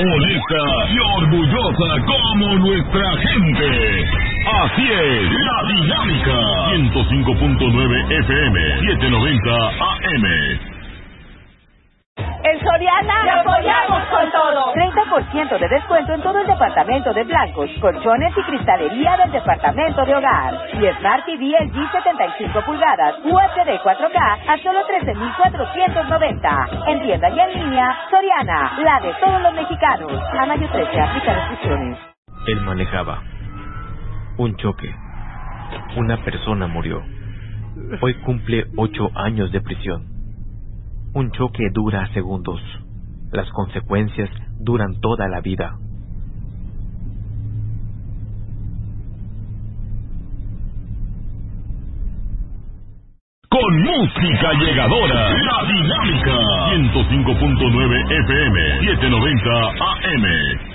honesta y orgullosa como nuestra gente. Así es, La Dinámica. 105.9 FM, 790 AM. En Soriana ¡te apoyamos con todo! 30% de descuento en todo el departamento de blancos, colchones y cristalería del departamento de hogar. Y Smart TV LG 75 pulgadas, UHD 4K a solo 13,490. En tienda y en línea, Soriana, la de todos los mexicanos. A mayo 13, aplica restricciones. Él manejaba. Un choque. Una persona murió. Hoy cumple 8 años de prisión. Un choque dura segundos. Las consecuencias duran toda la vida. Con música llegadora, La Dinámica. 105.9 FM, 790 AM.